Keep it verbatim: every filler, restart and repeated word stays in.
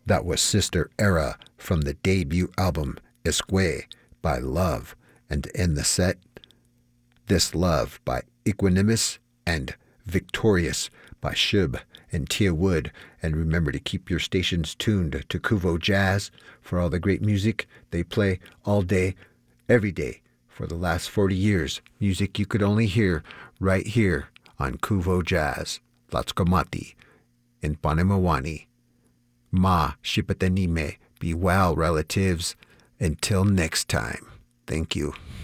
That was Sister Era from the debut album Esque by Love. And to end the set, This Love by Equanimus and Victorious by Shub and Tia Wood. And remember to keep your stations tuned to Kuvo Jazz for all the great music they play all day, every day, for the last forty years. Music you could only hear right here on Kuvo Jazz. Latskomati in Panemawani. Ma Shipatanime. Be well, relatives. Until next time. Thank you.